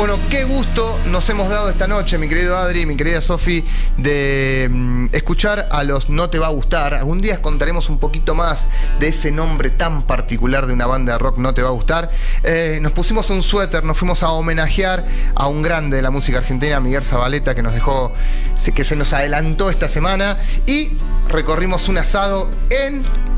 Bueno, qué gusto nos hemos dado esta noche, mi querido Adri, mi querida Sofi, de escuchar a los No Te Va a Gustar. Algún día contaremos un poquito más de ese nombre tan particular de una banda de rock, No Te Va a Gustar. Nos pusimos un suéter, nos fuimos a homenajear a un grande de la música argentina, Miguel Zavaleta, que nos dejó, que se nos adelantó esta semana, y recorrimos un asado en